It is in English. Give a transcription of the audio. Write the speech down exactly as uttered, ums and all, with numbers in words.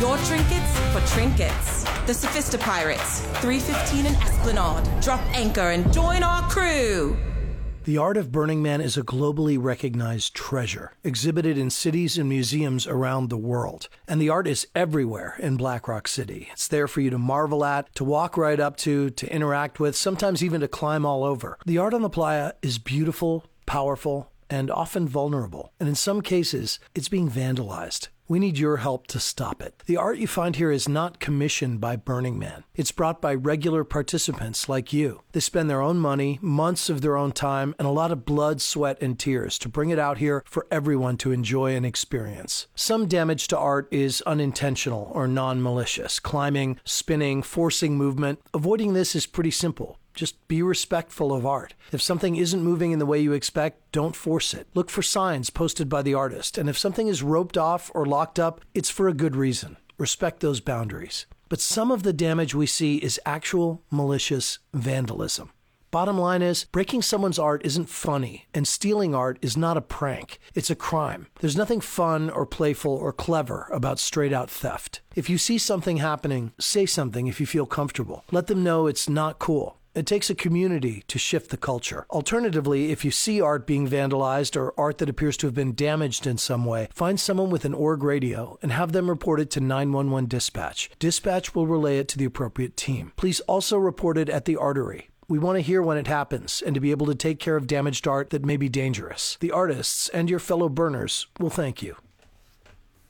Your trinkets for trinkets. The Sophista Pirates, three fifteen and Esplanade. Drop anchor and join our crew. The art of Burning Man is a globally recognized treasure, exhibited in cities and museums around the world. And the art is everywhere in Black Rock City. It's there for you to marvel at, to walk right up to, to interact with, sometimes even to climb all over. The art on the playa is beautiful, powerful, and often vulnerable. And in some cases, it's being vandalized. We need your help to stop it. The art you find here is not commissioned by Burning Man. It's brought by regular participants like you. They spend their own money, months of their own time, and a lot of blood, sweat, and tears to bring it out here for everyone to enjoy and experience. Some damage to art is unintentional or non-malicious. Climbing, spinning, forcing movement. Avoiding this is pretty simple. Just be respectful of art. If something isn't moving in the way you expect, don't force it. Look for signs posted by the artist, and if something is roped off or locked up, it's for a good reason. Respect those boundaries. But some of the damage we see is actual malicious vandalism. Bottom line is, breaking someone's art isn't funny, and stealing art is not a prank. It's a crime. There's nothing fun or playful or clever about straight-out theft. If you see something happening, say something if you feel comfortable. Let them know it's not cool. It takes a community to shift the culture. Alternatively, if you see art being vandalized or art that appears to have been damaged in some way, find someone with an org radio and have them report it to nine one one dispatch. Dispatch will relay it to the appropriate team. Please also report it at the Artery. We want to hear when it happens and to be able to take care of damaged art that may be dangerous. The artists and your fellow burners will thank you.